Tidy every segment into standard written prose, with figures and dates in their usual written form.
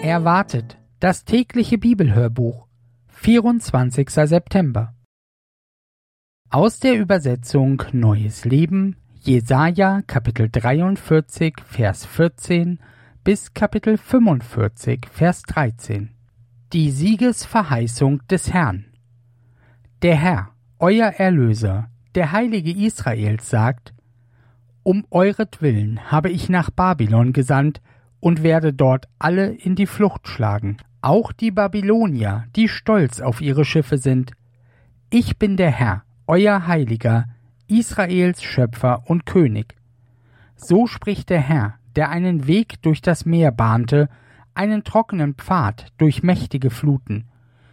Erwartet, das tägliche Bibelhörbuch, 24. September. Aus der Übersetzung Neues Leben, Jesaja, Kapitel 43, Vers 14 bis Kapitel 45, Vers 13. Die Siegesverheißung des Herrn. Der Herr, euer Erlöser, der Heilige Israels, sagt: Um euretwillen habe ich nach Babylon gesandt und werde dort alle in die Flucht schlagen, auch die Babylonier, die stolz auf ihre Schiffe sind. Ich bin der Herr, euer Heiliger, Israels Schöpfer und König. So spricht der Herr, der einen Weg durch das Meer bahnte, einen trockenen Pfad durch mächtige Fluten.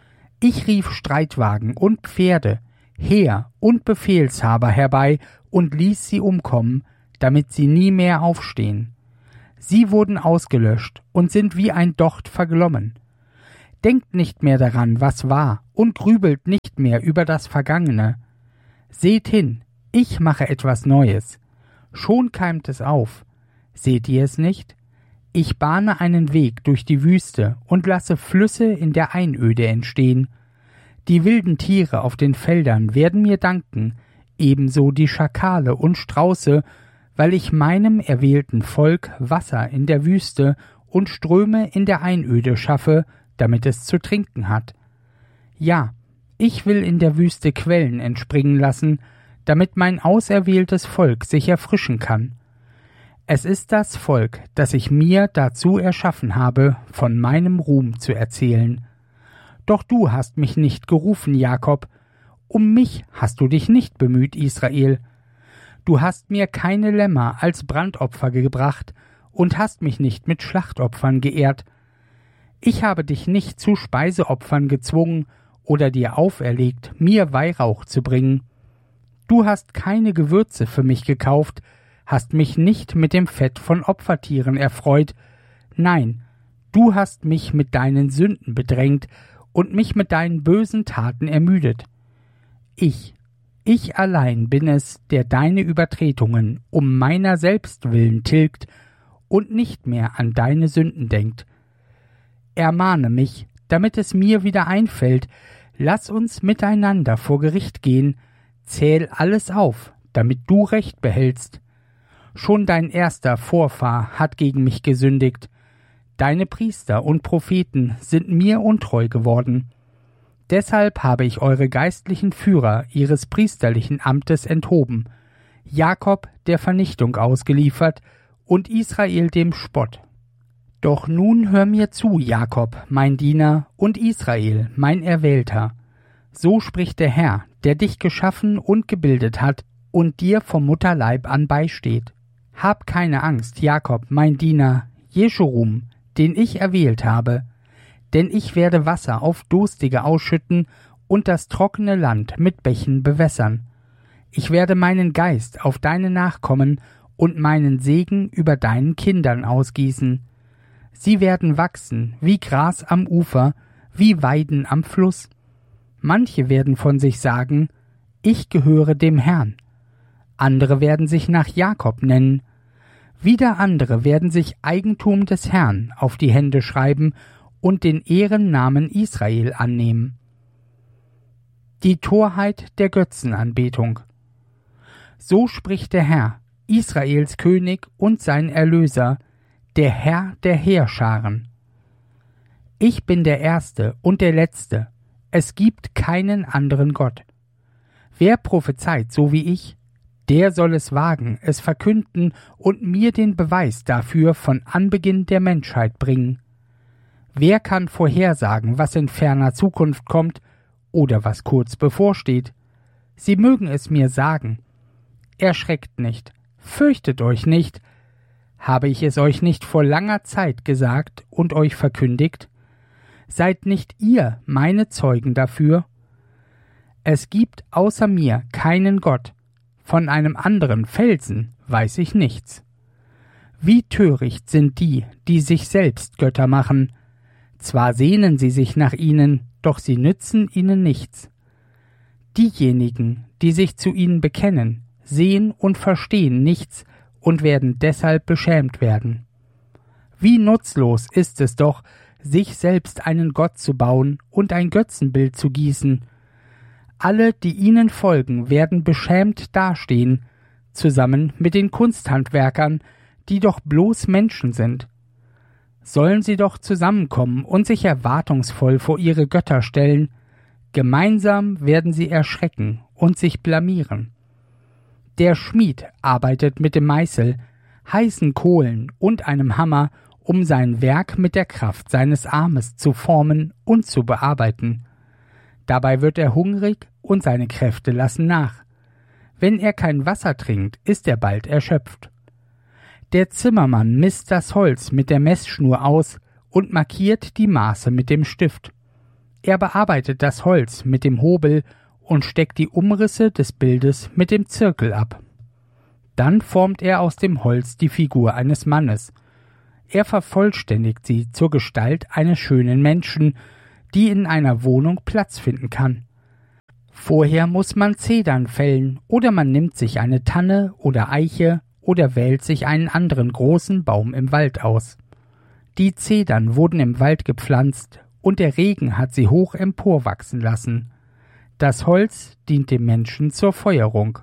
Ich rief Streitwagen und Pferde, Heer und Befehlshaber herbei und ließ sie umkommen, damit sie nie mehr aufstehen. Sie wurden ausgelöscht und sind wie ein Docht verglommen. Denkt nicht mehr daran, was war, und grübelt nicht mehr über das Vergangene. Seht hin, ich mache etwas Neues. Schon keimt es auf. Seht ihr es nicht? Ich bahne einen Weg durch die Wüste und lasse Flüsse in der Einöde entstehen. Die wilden Tiere auf den Feldern werden mir danken, ebenso die Schakale und Strauße, weil ich meinem erwählten Volk Wasser in der Wüste und Ströme in der Einöde schaffe, damit es zu trinken hat. Ja, ich will in der Wüste Quellen entspringen lassen, damit mein auserwähltes Volk sich erfrischen kann. Es ist das Volk, das ich mir dazu erschaffen habe, von meinem Ruhm zu erzählen. Doch du hast mich nicht gerufen, Jakob, um mich hast du dich nicht bemüht, Israel. Du hast mir keine Lämmer als Brandopfer gebracht und hast mich nicht mit Schlachtopfern geehrt. Ich habe dich nicht zu Speiseopfern gezwungen oder dir auferlegt, mir Weihrauch zu bringen. Du hast keine Gewürze für mich gekauft, hast mich nicht mit dem Fett von Opfertieren erfreut. Nein, du hast mich mit deinen Sünden bedrängt und mich mit deinen bösen Taten ermüdet. Ich allein bin es, der deine Übertretungen um meiner selbst willen tilgt und nicht mehr an deine Sünden denkt. Ermahne mich, damit es mir wieder einfällt, lass uns miteinander vor Gericht gehen, zähl alles auf, damit du Recht behältst. Schon dein erster Vorfahr hat gegen mich gesündigt, deine Priester und Propheten sind mir untreu geworden. Deshalb habe ich eure geistlichen Führer ihres priesterlichen Amtes enthoben, Jakob der Vernichtung ausgeliefert und Israel dem Spott. Doch nun hör mir zu, Jakob, mein Diener, und Israel, mein Erwählter. So spricht der Herr, der dich geschaffen und gebildet hat und dir vom Mutterleib an beisteht. Hab keine Angst, Jakob, mein Diener, Jeschurum, den ich erwählt habe, denn ich werde Wasser auf Durstige ausschütten und das trockene Land mit Bächen bewässern. Ich werde meinen Geist auf deine Nachkommen und meinen Segen über deinen Kindern ausgießen. Sie werden wachsen wie Gras am Ufer, wie Weiden am Fluss. Manche werden von sich sagen, ich gehöre dem Herrn. Andere werden sich nach Jakob nennen. Wieder andere werden sich Eigentum des Herrn auf die Hände schreiben und den Ehrennamen Israel annehmen. Die Torheit der Götzenanbetung. So spricht der Herr, Israels König und sein Erlöser, der Herr der Heerscharen. Ich bin der Erste und der Letzte, es gibt keinen anderen Gott. Wer prophezeit so wie ich, der soll es wagen, es verkünden und mir den Beweis dafür von Anbeginn der Menschheit bringen. Wer kann vorhersagen, was in ferner Zukunft kommt oder was kurz bevorsteht? Sie mögen es mir sagen. Erschreckt nicht, fürchtet euch nicht. Habe ich es euch nicht vor langer Zeit gesagt und euch verkündigt? Seid nicht ihr meine Zeugen dafür? Es gibt außer mir keinen Gott, von einem anderen Felsen weiß ich nichts. Wie töricht sind die, die sich selbst Götter machen, zwar sehnen sie sich nach ihnen, doch sie nützen ihnen nichts. Diejenigen, die sich zu ihnen bekennen, sehen und verstehen nichts und werden deshalb beschämt werden. Wie nutzlos ist es doch, sich selbst einen Gott zu bauen und ein Götzenbild zu gießen. Alle, die ihnen folgen, werden beschämt dastehen, zusammen mit den Kunsthandwerkern, die doch bloß Menschen sind. Sollen sie doch zusammenkommen und sich erwartungsvoll vor ihre Götter stellen, gemeinsam werden sie erschrecken und sich blamieren. Der Schmied arbeitet mit dem Meißel, heißen Kohlen und einem Hammer, um sein Werk mit der Kraft seines Armes zu formen und zu bearbeiten. Dabei wird er hungrig und seine Kräfte lassen nach. Wenn er kein Wasser trinkt, ist er bald erschöpft. Der Zimmermann misst das Holz mit der Messschnur aus und markiert die Maße mit dem Stift. Er bearbeitet das Holz mit dem Hobel und steckt die Umrisse des Bildes mit dem Zirkel ab. Dann formt er aus dem Holz die Figur eines Mannes. Er vervollständigt sie zur Gestalt eines schönen Menschen, die in einer Wohnung Platz finden kann. Vorher muss man Zedern fällen oder man nimmt sich eine Tanne oder Eiche oder wählt sich einen anderen großen Baum im Wald aus. Die Zedern wurden im Wald gepflanzt und der Regen hat sie hoch emporwachsen lassen. Das Holz dient dem Menschen zur Feuerung.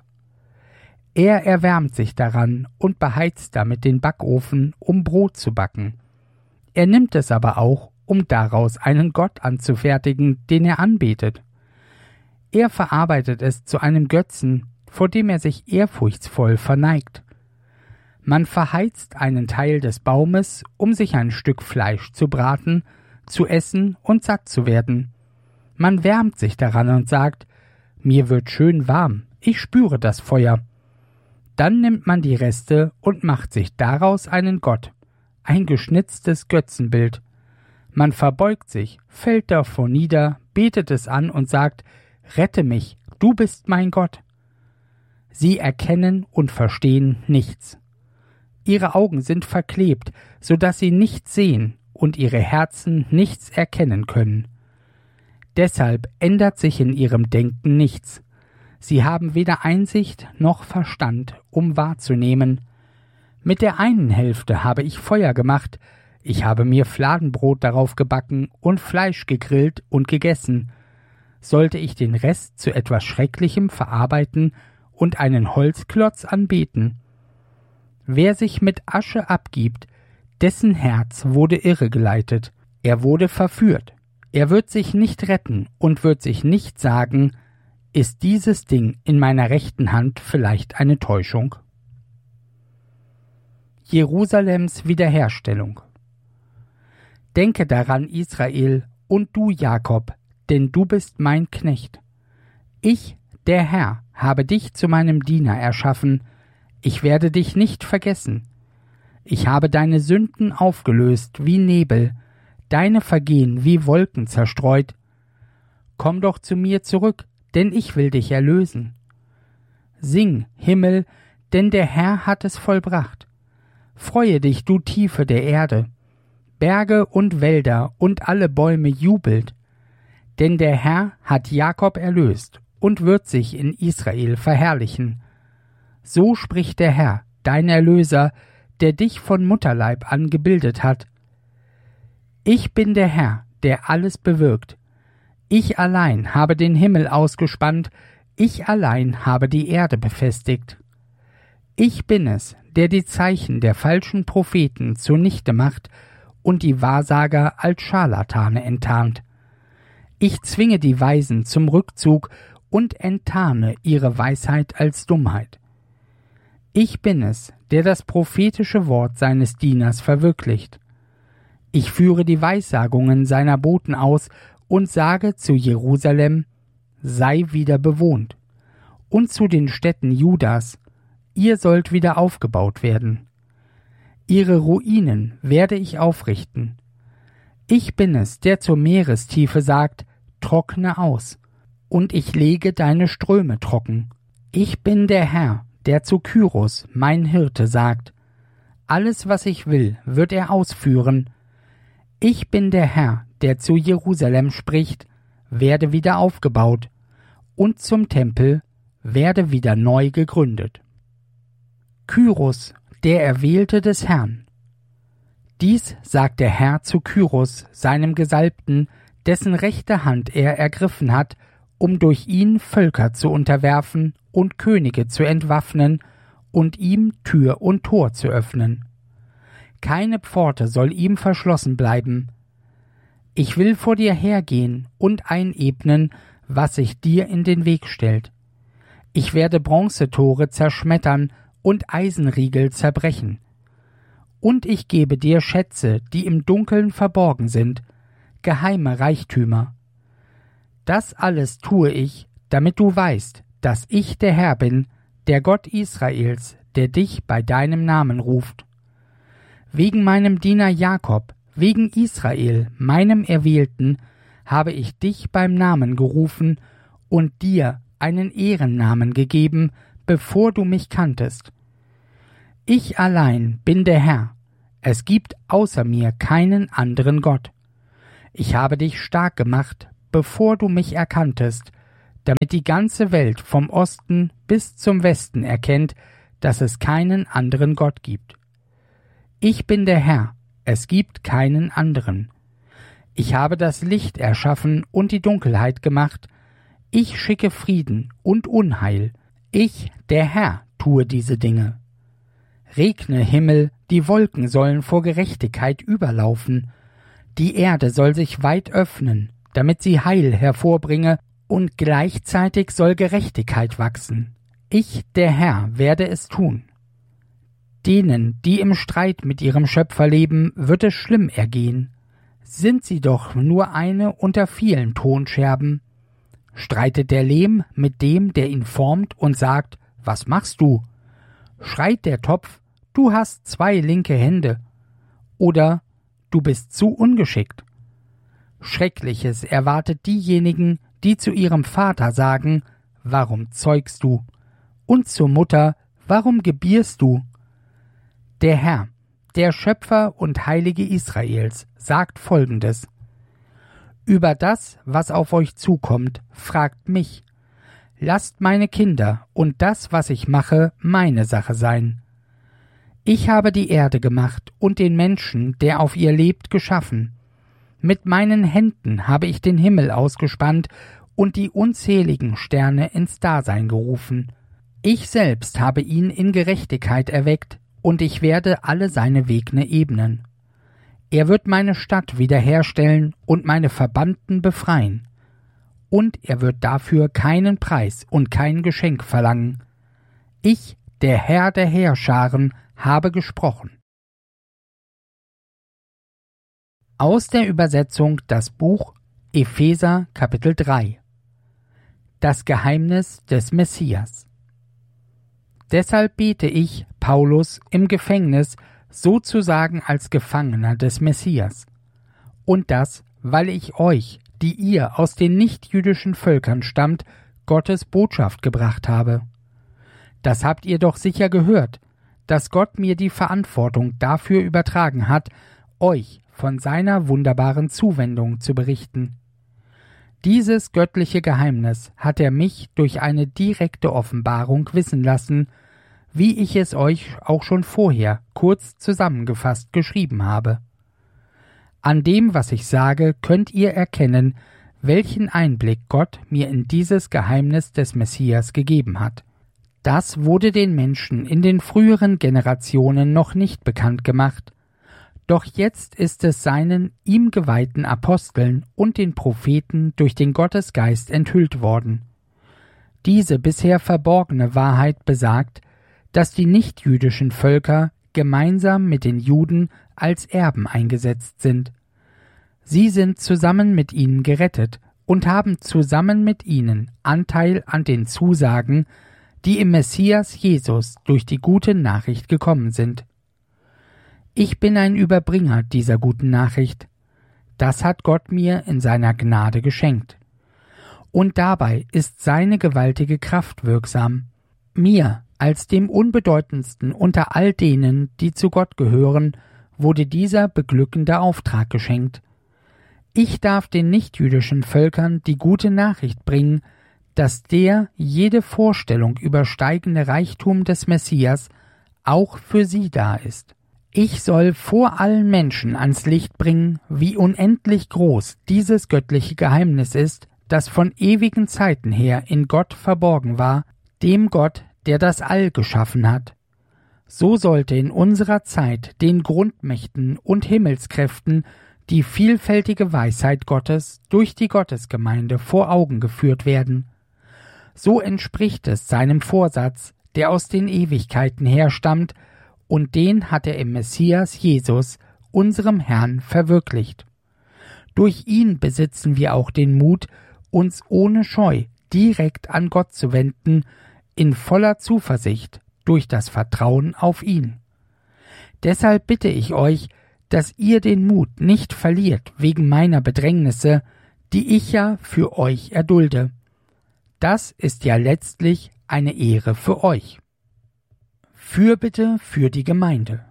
Er erwärmt sich daran und beheizt damit den Backofen, um Brot zu backen. Er nimmt es aber auch, um daraus einen Gott anzufertigen, den er anbetet. Er verarbeitet es zu einem Götzen, vor dem er sich ehrfurchtsvoll verneigt. Man verheizt einen Teil des Baumes, um sich ein Stück Fleisch zu braten, zu essen und satt zu werden. Man wärmt sich daran und sagt, mir wird schön warm, ich spüre das Feuer. Dann nimmt man die Reste und macht sich daraus einen Gott, ein geschnitztes Götzenbild. Man verbeugt sich, fällt davor nieder, betet es an und sagt, rette mich, du bist mein Gott. Sie erkennen und verstehen nichts. Ihre Augen sind verklebt, so dass sie nichts sehen und ihre Herzen nichts erkennen können. Deshalb ändert sich in ihrem Denken nichts. Sie haben weder Einsicht noch Verstand, um wahrzunehmen. Mit der einen Hälfte habe ich Feuer gemacht, ich habe mir Fladenbrot darauf gebacken und Fleisch gegrillt und gegessen. Sollte ich den Rest zu etwas Schrecklichem verarbeiten und einen Holzklotz anbeten? Wer sich mit Asche abgibt, dessen Herz wurde irregeleitet, er wurde verführt. Er wird sich nicht retten und wird sich nicht sagen, ist dieses Ding in meiner rechten Hand vielleicht eine Täuschung? Jerusalems Wiederherstellung. Denke daran, Israel, und du, Jakob, denn du bist mein Knecht. Ich, der Herr, habe dich zu meinem Diener erschaffen, ich werde dich nicht vergessen. Ich habe deine Sünden aufgelöst wie Nebel, deine Vergehen wie Wolken zerstreut. Komm doch zu mir zurück, denn ich will dich erlösen. Sing, Himmel, denn der Herr hat es vollbracht. Freue dich, du Tiefe der Erde. Berge und Wälder und alle Bäume jubelt. Denn der Herr hat Jakob erlöst und wird sich in Israel verherrlichen. So spricht der Herr, dein Erlöser, der dich von Mutterleib an gebildet hat. Ich bin der Herr, der alles bewirkt. Ich allein habe den Himmel ausgespannt, ich allein habe die Erde befestigt. Ich bin es, der die Zeichen der falschen Propheten zunichte macht und die Wahrsager als Scharlatane enttarnt. Ich zwinge die Weisen zum Rückzug und enttarne ihre Weisheit als Dummheit. Ich bin es, der das prophetische Wort seines Dieners verwirklicht. Ich führe die Weissagungen seiner Boten aus und sage zu Jerusalem, sei wieder bewohnt, und zu den Städten Judas, ihr sollt wieder aufgebaut werden. Ihre Ruinen werde ich aufrichten. Ich bin es, der zur Meerestiefe sagt, trockne aus, und ich lege deine Ströme trocken. Ich bin der Herr, der zu Kyros, mein Hirte, sagt, alles, was ich will, wird er ausführen. Ich bin der Herr, der zu Jerusalem spricht, werde wieder aufgebaut, und zum Tempel werde wieder neu gegründet. Kyros, der Erwählte des Herrn. Dies sagt der Herr zu Kyros, seinem Gesalbten, dessen rechte Hand er ergriffen hat, um durch ihn Völker zu unterwerfen und Könige zu entwaffnen und ihm Tür und Tor zu öffnen. Keine Pforte soll ihm verschlossen bleiben. Ich will vor dir hergehen und einebnen, was sich dir in den Weg stellt. Ich werde Bronzetore zerschmettern und Eisenriegel zerbrechen. Und ich gebe dir Schätze, die im Dunkeln verborgen sind, geheime Reichtümer. Das alles tue ich, damit du weißt, dass ich der Herr bin, der Gott Israels, der dich bei deinem Namen ruft. Wegen meinem Diener Jakob, wegen Israel, meinem Erwählten, habe ich dich beim Namen gerufen und dir einen Ehrennamen gegeben, bevor du mich kanntest. Ich allein bin der Herr, es gibt außer mir keinen anderen Gott. Ich habe dich stark gemacht, bevor du mich erkanntest, damit die ganze Welt vom Osten bis zum Westen erkennt, dass es keinen anderen Gott gibt. Ich bin der Herr, es gibt keinen anderen. Ich habe das Licht erschaffen und die Dunkelheit gemacht. Ich schicke Frieden und Unheil. Ich, der Herr, tue diese Dinge. Regne, Himmel, die Wolken sollen vor Gerechtigkeit überlaufen. Die Erde soll sich weit öffnen, damit sie Heil hervorbringe, und gleichzeitig soll Gerechtigkeit wachsen. Ich, der Herr, werde es tun. Denen, die im Streit mit ihrem Schöpfer leben, wird es schlimm ergehen. Sind sie doch nur eine unter vielen Tonscherben. Streitet der Lehm mit dem, der ihn formt, und sagt, was machst du? Schreit der Topf, du hast 2 linke Hände. Oder du bist zu ungeschickt. Schreckliches erwartet diejenigen, die zu ihrem Vater sagen, warum zeugst du? Und zur Mutter, warum gebierst du? Der Herr, der Schöpfer und Heilige Israels, sagt Folgendes: Über das, was auf euch zukommt, fragt mich. Lasst meine Kinder und das, was ich mache, meine Sache sein. Ich habe die Erde gemacht und den Menschen, der auf ihr lebt, geschaffen. Mit meinen Händen habe ich den Himmel ausgespannt und die unzähligen Sterne ins Dasein gerufen. Ich selbst habe ihn in Gerechtigkeit erweckt, und ich werde alle seine Wege ebnen. Er wird meine Stadt wiederherstellen und meine Verbannten befreien. Und er wird dafür keinen Preis und kein Geschenk verlangen. Ich, der Herr der Heerscharen, habe gesprochen. Aus der Übersetzung das Buch Epheser Kapitel 3. Das Geheimnis des Messias. Deshalb bete ich, Paulus, im Gefängnis, sozusagen als Gefangener des Messias. Und das, weil ich euch, die ihr aus den nichtjüdischen Völkern stammt, Gottes Botschaft gebracht habe. Das habt ihr doch sicher gehört, dass Gott mir die Verantwortung dafür übertragen hat, euch von seiner wunderbaren Zuwendung zu berichten. Dieses göttliche Geheimnis hat er mich durch eine direkte Offenbarung wissen lassen, wie ich es euch auch schon vorher kurz zusammengefasst geschrieben habe. An dem, was ich sage, könnt ihr erkennen, welchen Einblick Gott mir in dieses Geheimnis des Messias gegeben hat. Das wurde den Menschen in den früheren Generationen noch nicht bekannt gemacht, doch jetzt ist es seinen ihm geweihten Aposteln und den Propheten durch den Gottesgeist enthüllt worden. Diese bisher verborgene Wahrheit besagt, dass die nichtjüdischen Völker gemeinsam mit den Juden als Erben eingesetzt sind. Sie sind zusammen mit ihnen gerettet und haben zusammen mit ihnen Anteil an den Zusagen, die im Messias Jesus durch die gute Nachricht gekommen sind. Ich bin ein Überbringer dieser guten Nachricht. Das hat Gott mir in seiner Gnade geschenkt. Und dabei ist seine gewaltige Kraft wirksam. Mir, als dem unbedeutendsten unter all denen, die zu Gott gehören, wurde dieser beglückende Auftrag geschenkt. Ich darf den nichtjüdischen Völkern die gute Nachricht bringen, dass der jede Vorstellung übersteigende Reichtum des Messias auch für sie da ist. Ich soll vor allen Menschen ans Licht bringen, wie unendlich groß dieses göttliche Geheimnis ist, das von ewigen Zeiten her in Gott verborgen war, dem Gott, der das All geschaffen hat. So sollte in unserer Zeit den Grundmächten und Himmelskräften die vielfältige Weisheit Gottes durch die Gottesgemeinde vor Augen geführt werden. So entspricht es seinem Vorsatz, der aus den Ewigkeiten herstammt, und den hat er im Messias Jesus, unserem Herrn, verwirklicht. Durch ihn besitzen wir auch den Mut, uns ohne Scheu direkt an Gott zu wenden, in voller Zuversicht durch das Vertrauen auf ihn. Deshalb bitte ich euch, dass ihr den Mut nicht verliert wegen meiner Bedrängnisse, die ich ja für euch erdulde. Das ist ja letztlich eine Ehre für euch. Fürbitte für die Gemeinde.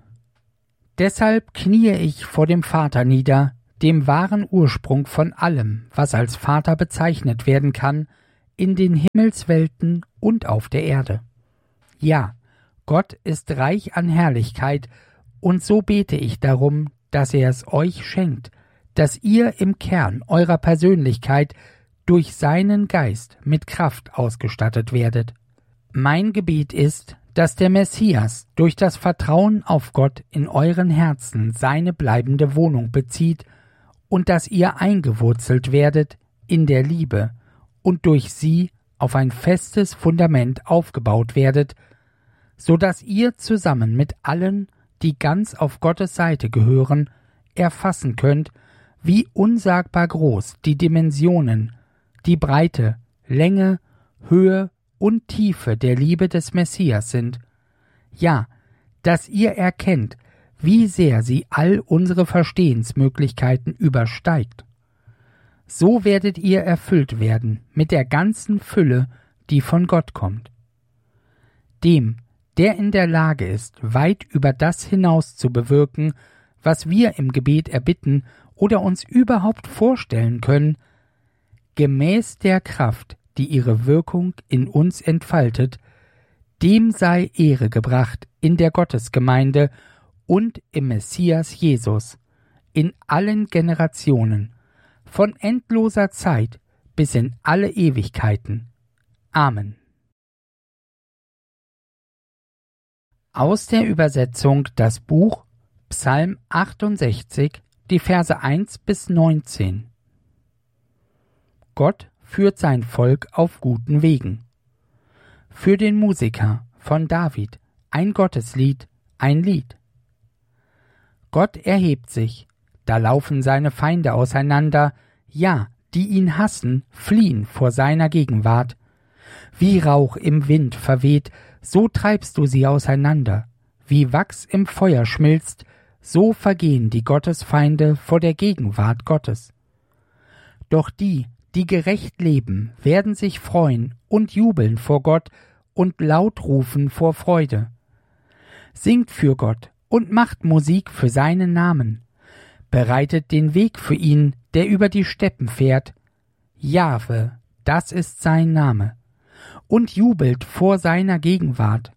Deshalb kniee ich vor dem Vater nieder, dem wahren Ursprung von allem, was als Vater bezeichnet werden kann, in den Himmelswelten und auf der Erde. Ja, Gott ist reich an Herrlichkeit, und so bete ich darum, dass er es euch schenkt, dass ihr im Kern eurer Persönlichkeit durch seinen Geist mit Kraft ausgestattet werdet. Mein Gebet ist, dass der Messias durch das Vertrauen auf Gott in euren Herzen seine bleibende Wohnung bezieht und dass ihr eingewurzelt werdet in der Liebe und durch sie auf ein festes Fundament aufgebaut werdet, so dass ihr zusammen mit allen, die ganz auf Gottes Seite gehören, erfassen könnt, wie unsagbar groß die Dimensionen, die Breite, Länge, Höhe und Tiefe der Liebe des Messias sind. Ja, dass ihr erkennt, wie sehr sie all unsere Verstehensmöglichkeiten übersteigt. So werdet ihr erfüllt werden mit der ganzen Fülle, die von Gott kommt. Dem, der in der Lage ist, weit über das hinaus zu bewirken, was wir im Gebet erbitten oder uns überhaupt vorstellen können, gemäß der Kraft, die ihre Wirkung in uns entfaltet, dem sei Ehre gebracht in der Gottesgemeinde und im Messias Jesus, in allen Generationen, von endloser Zeit bis in alle Ewigkeiten. Amen. Aus der Übersetzung das Buch Psalm 68, die Verse 1 bis 19. Gott führt sein Volk auf guten Wegen. Für den Musiker von David ein Gotteslied, ein Lied. Gott erhebt sich, da laufen seine Feinde auseinander, ja, die ihn hassen, fliehen vor seiner Gegenwart. Wie Rauch im Wind verweht, so treibst du sie auseinander. Wie Wachs im Feuer schmilzt, so vergehen die Gottesfeinde vor der Gegenwart Gottes. Doch die, die gerecht leben, werden sich freuen und jubeln vor Gott und laut rufen vor Freude. Singt für Gott und macht Musik für seinen Namen. Bereitet den Weg für ihn, der über die Steppen fährt. Jahwe, das ist sein Name. Und jubelt vor seiner Gegenwart.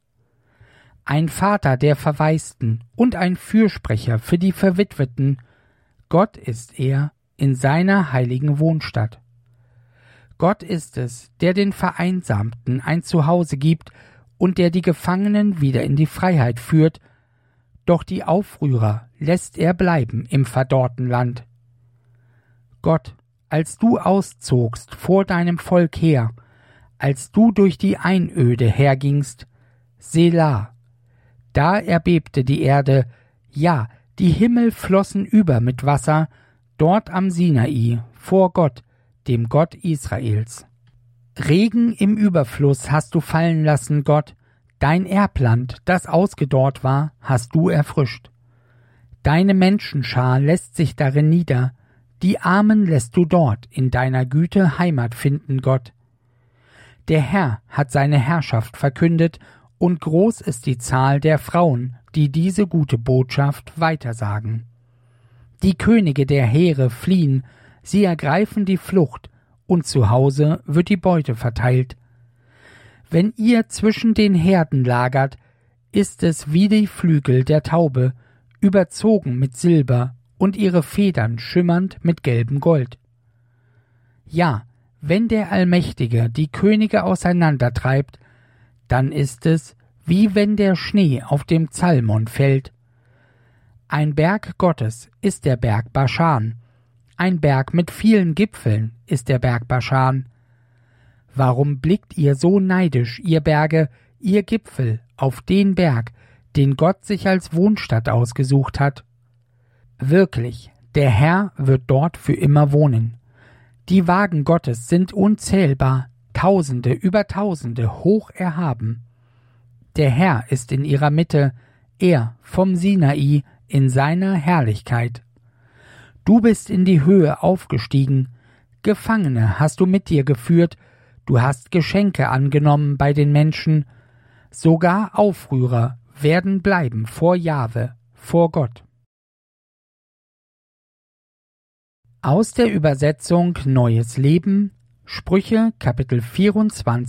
Ein Vater der Verwaisten und ein Fürsprecher für die Verwitweten. Gott ist er in seiner heiligen Wohnstadt. Gott ist es, der den Vereinsamten ein Zuhause gibt und der die Gefangenen wieder in die Freiheit führt, doch die Aufrührer lässt er bleiben im verdorrten Land. Gott, als du auszogst vor deinem Volk her, als du durch die Einöde hergingst, Selah, da erbebte die Erde, ja, die Himmel flossen über mit Wasser, dort am Sinai, vor Gott, dem Gott Israels. Regen im Überfluss hast du fallen lassen, Gott, dein Erbland, das ausgedorrt war, hast du erfrischt. Deine Menschenschar lässt sich darin nieder, die Armen lässt du dort in deiner Güte Heimat finden, Gott. Der Herr hat seine Herrschaft verkündet, und groß ist die Zahl der Frauen, die diese gute Botschaft weitersagen. Die Könige der Heere fliehen, sie ergreifen die Flucht, und zu Hause wird die Beute verteilt. Wenn ihr zwischen den Herden lagert, ist es wie die Flügel der Taube, überzogen mit Silber und ihre Federn schimmernd mit gelbem Gold. Ja, wenn der Allmächtige die Könige auseinandertreibt, dann ist es, wie wenn der Schnee auf dem Zalmon fällt. Ein Berg Gottes ist der Berg Baschan, ein Berg mit vielen Gipfeln ist der Berg Baschan. Warum blickt ihr so neidisch, ihr Berge, ihr Gipfel, auf den Berg, den Gott sich als Wohnstatt ausgesucht hat? Wirklich, der Herr wird dort für immer wohnen. Die Wagen Gottes sind unzählbar, Tausende über Tausende hoch erhaben. Der Herr ist in ihrer Mitte, er vom Sinai in seiner Herrlichkeit. Du bist in die Höhe aufgestiegen, Gefangene hast du mit dir geführt, du hast Geschenke angenommen bei den Menschen, sogar Aufrührer werden bleiben vor Jahwe, vor Gott. Aus der Übersetzung Neues Leben, Sprüche Kapitel 24